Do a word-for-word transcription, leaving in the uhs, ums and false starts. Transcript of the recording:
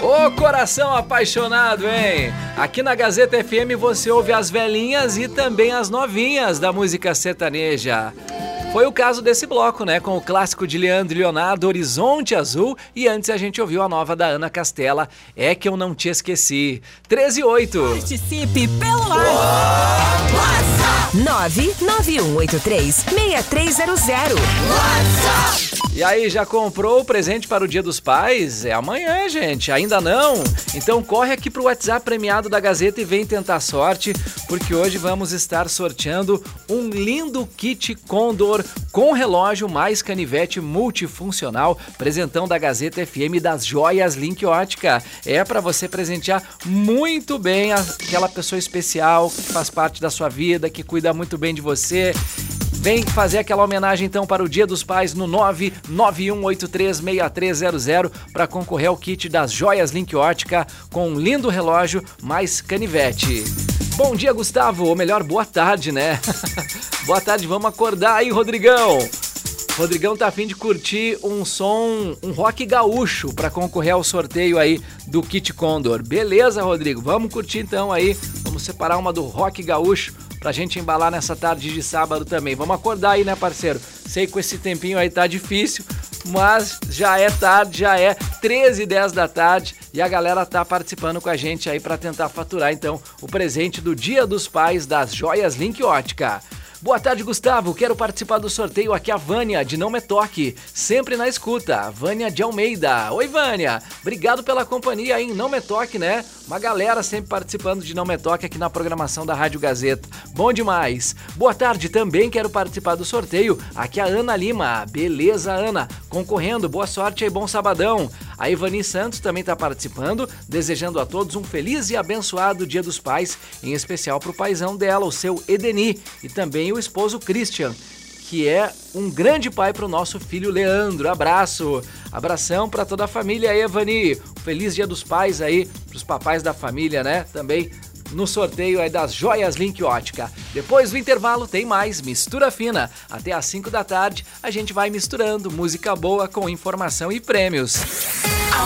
Ô coração apaixonado, hein? Aqui na Gazeta F M você ouve as velhinhas e também as novinhas da música sertaneja. Foi o caso desse bloco, né? Com o clássico de Leandro e Leonardo, Horizonte Azul. E antes a gente ouviu a nova da Ana Castela, É Que Eu Não Te Esqueci. treze e oito. Participe pelo WhatsApp. nove nove um oito três, seis três zero zero. WhatsApp. E aí, já comprou o presente para o Dia dos Pais? É amanhã, gente. Ainda não? Então corre aqui pro WhatsApp premiado da Gazeta e vem tentar sorte, porque hoje vamos estar sorteando um lindo kit Condor com relógio mais canivete multifuncional, presentão da Gazeta F M das Joias Link Ótica. É para você presentear muito bem aquela pessoa especial que faz parte da sua vida, que cuida muito bem de você. Vem fazer aquela homenagem então para o Dia dos Pais no nove nove um oito três, seis três zero zero para concorrer ao kit das Joias Link Ótica com um lindo relógio mais canivete. Bom dia, Gustavo, ou melhor, boa tarde, né? Boa tarde, vamos acordar aí, Rodrigão. Rodrigão tá a fim de curtir um som, um rock gaúcho para concorrer ao sorteio aí do kit Condor. Beleza, Rodrigo? Vamos curtir então aí, vamos separar uma do rock gaúcho pra gente embalar nessa tarde de sábado também. Vamos acordar aí, né, parceiro? Sei que com esse tempinho aí tá difícil, mas já é tarde, já é treze e dez da tarde e a galera tá participando com a gente aí pra tentar faturar, então, o presente do Dia dos Pais das Joias Link Ótica. Boa tarde, Gustavo. Quero participar do sorteio aqui, a Vânia, de Não Me Toque. Sempre na escuta. Vânia de Almeida. Oi, Vânia. Obrigado pela companhia aí em Não Me Toque, né? Uma galera sempre participando de Não Me Toque aqui na programação da Rádio Gazeta. Bom demais. Boa tarde. Também quero participar do sorteio. Aqui a Ana Lima. Beleza, Ana. Concorrendo. Boa sorte e bom sabadão. A Ivani Santos também está participando, desejando a todos um feliz e abençoado Dia dos Pais, em especial para o paizão dela, o seu Edeni, e também o esposo Christian, que é um grande pai para o nosso filho Leandro. Abraço, abração para toda a família aí, Ivani. Um feliz Dia dos Pais aí para os papais da família, né? Também no sorteio aí das Joias Link Ótica. Depois do intervalo tem mais Mistura Fina. Até às cinco da tarde a gente vai misturando música boa com informação e prêmios.